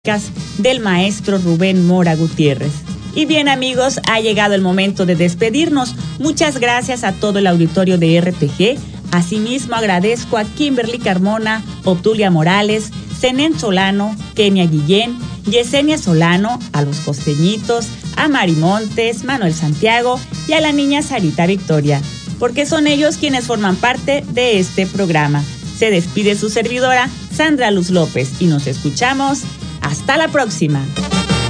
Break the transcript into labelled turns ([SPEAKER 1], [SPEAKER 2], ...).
[SPEAKER 1] del maestro Rubén Mora Gutiérrez. Y bien, amigos, ha llegado el momento de despedirnos. Muchas gracias a todo el auditorio de RPG. Asimismo, agradezco a Kimberly Carmona, Obdulia Morales, Zenén Solano, Kenia Guillén, Yesenia Solano, a los costeñitos, a Mari Montes, Manuel Santiago y a la niña Sarita Victoria, porque son ellos quienes forman parte de este programa. Se despide su servidora, Sandra Luz López, y nos escuchamos. ¡Hasta la próxima!